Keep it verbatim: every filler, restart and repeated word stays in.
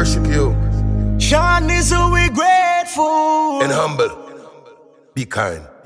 worship you. Sean is who we grateful. And humble. Be kind.